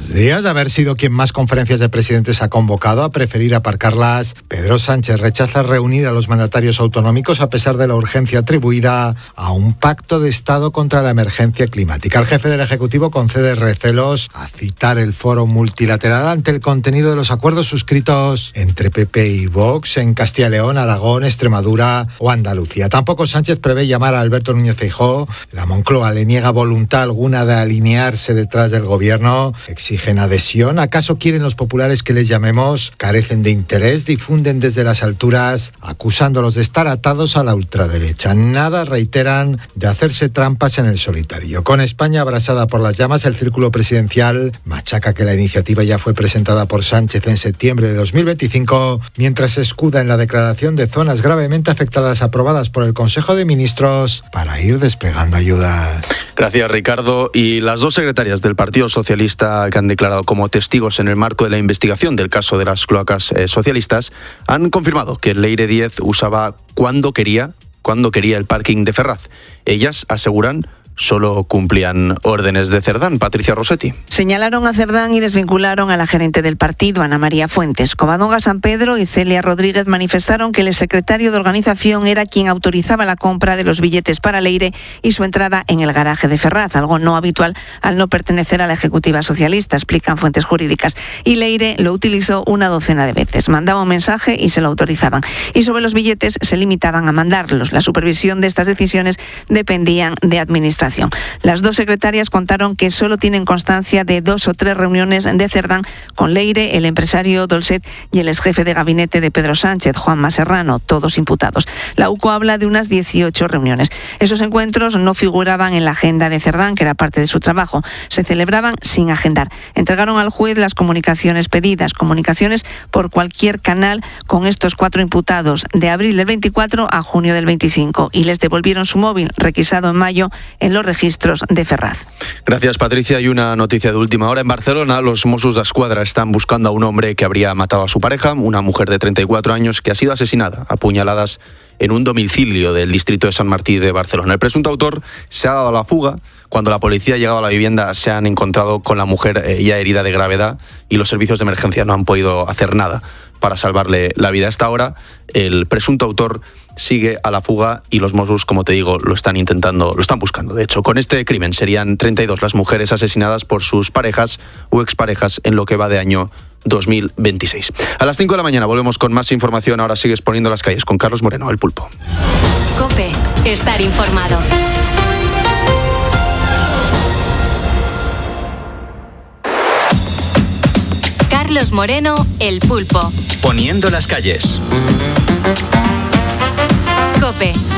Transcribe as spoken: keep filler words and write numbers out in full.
Buenos días. De haber sido quien más conferencias de presidentes ha convocado, a preferir aparcarlas, Pedro Sánchez rechaza reunir a los mandatarios autonómicos a pesar de la urgencia atribuida a un pacto de Estado contra la emergencia climática. El jefe del Ejecutivo concede recelos a citar el foro multilateral ante el contenido de los acuerdos suscritos entre P P y Vox en Castilla y León, Aragón, Extremadura o Andalucía. Tampoco Sánchez prevé llamar a Alberto Núñez Feijóo. La Moncloa le niega voluntad alguna de alinearse detrás del gobierno. Exigen adhesión. ¿Acaso quieren los populares que les llamemos? Carecen de interés, difunden desde las alturas, acusándolos de estar atados a la ultraderecha. Nada, reiteran, de hacerse trampas en el solitario. Con España abrasada por las llamas, el círculo presidencial machaca que la iniciativa ya fue presentada por Sánchez en septiembre de dos mil veinticinco, mientras se escuda en la declaración de zonas gravemente afectadas aprobadas por el Consejo de Ministros para ir desplegando ayuda. Gracias, Ricardo. Y las dos secretarias del Partido Socialista que han declarado como testigos en el marco de la investigación del caso de las cloacas eh, socialistas han confirmado que Leire Díez usaba cuando quería, cuando quería el parking de Ferraz. Ellas aseguran solo cumplían órdenes de Cerdán. Patricia Rossetti. Señalaron a Cerdán y desvincularon a la gerente del partido, Ana María Fuentes. Covadonga San Pedro y Celia Rodríguez manifestaron que el secretario de organización era quien autorizaba la compra de los billetes para Leire y su entrada en el garaje de Ferraz, algo no habitual al no pertenecer a la ejecutiva socialista, explican fuentes jurídicas. Y Leire lo utilizó una docena de veces. Mandaba un mensaje y se lo autorizaban. Y sobre los billetes se limitaban a mandarlos. La supervisión de estas decisiones dependían de administración. Las dos secretarias contaron que solo tienen constancia de dos o tres reuniones de Cerdán con Leire, el empresario Dolcet y el exjefe de gabinete de Pedro Sánchez, Juanma Serrano, todos imputados. La U C O habla de unas dieciocho reuniones. Esos encuentros no figuraban en la agenda de Cerdán, que era parte de su trabajo. Se celebraban sin agendar. Entregaron al juez las comunicaciones pedidas, comunicaciones por cualquier canal con estos cuatro imputados, de abril del veinticuatro a junio del veinticinco, y les devolvieron su móvil, requisado en mayo en los registros de Ferraz. Gracias, Patricia. Y una noticia de última hora. En Barcelona, los Mossos d'Esquadra están buscando a un hombre que habría matado a su pareja, una mujer de treinta y cuatro años que ha sido asesinada a puñaladas en un domicilio del distrito de Sant Martí de Barcelona. El presunto autor se ha dado a la fuga. Cuando la policía ha llegado a la vivienda, se han encontrado con la mujer eh, ya herida de gravedad, y los servicios de emergencia no han podido hacer nada para salvarle la vida. A esta hora, el presunto autor sigue a la fuga y los Mossos, como te digo, lo están intentando, lo están buscando. De hecho, con este crimen serían treinta y dos las mujeres asesinadas por sus parejas o exparejas en lo que va de año dos mil veintiséis. A las cinco de la mañana volvemos con más información. Ahora sigues poniendo las calles con Carlos Moreno, El Pulpo. COPE, estar informado. Carlos Moreno, El Pulpo. Poniendo las calles. COPE.